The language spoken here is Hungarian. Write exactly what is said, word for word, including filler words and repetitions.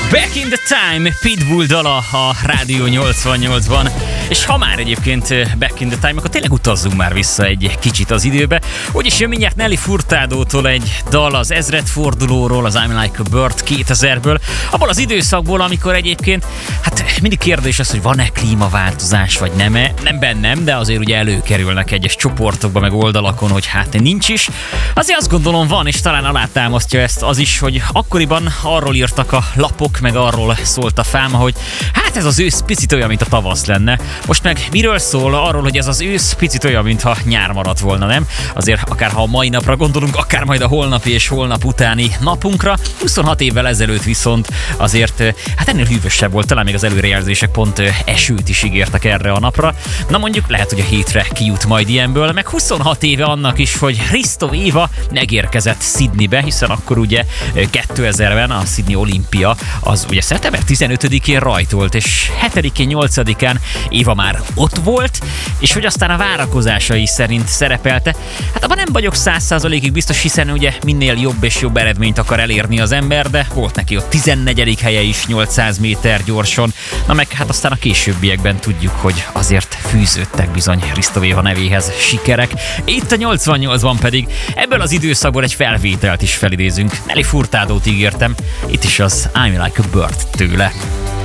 Back in the Time, Pitbull dala a Rádió nyolcvannyolcban, és ha már egyébként Back in the Time, akkor tényleg utazzunk már vissza egy kicsit az időbe. Úgyis jön mindjárt Nelly Furtadótól egy dal az ezredfordulóról, az I'm Like a Bird kétezrből, abból az időszakból, amikor egyébként, hát mindig kérdés az, hogy van-e klímaváltozás, vagy nem-e. Nem bennem, de azért ugye előkerülnek egyes csoportokba, meg oldalakon, hogy hát nincs is. Azért azt gondolom van, és talán alátámasztja ezt az is, hogy akkoriban arról írtak a lapok, meg arról szólt a fáma, hogy hát ez az ősz picit olyan, mint a tavasz lenne. Most meg miről szól? Arról, hogy ez az ősz picit olyan, mintha nyár maradt volna, nem? Azért akár ha a mai napra gondolunk, akár majd a holnapi és holnap utáni napunkra. huszonhat évvel ezelőtt viszont azért hát ennél hűvösebb volt, talán még az előrejelzések pont esőt is ígértek erre a napra. Na mondjuk lehet, hogy a hétre kijut majd ilyenből, meg huszonhat éve annak is, hogy Risto Éva megérkezett Sydneybe, hiszen akkor ugye kétezerben a Sydney Olimpia az ugye szeptember tizenötödikén rajtolt, és hetedikén, nyolcadikán Éva már ott volt, és hogy aztán a várakozásai szerint szerepelte. Hát abban nem vagyok száz százalékig biztos, hiszen ugye minél jobb és jobb eredményt akar elérni az ember, de volt neki ott tizennegyedik helye is nyolcszáz méter gyorson. Na meg hát aztán a későbbiekben tudjuk, hogy azért fűződtek bizony Risto Éva nevéhez sikerek. Itt a nyolcvannyolcban pedig ebből az időszakból egy felvételt is felidézünk. Nelly Furtadót ígértem, itt is az I'm Like a Bird tőle.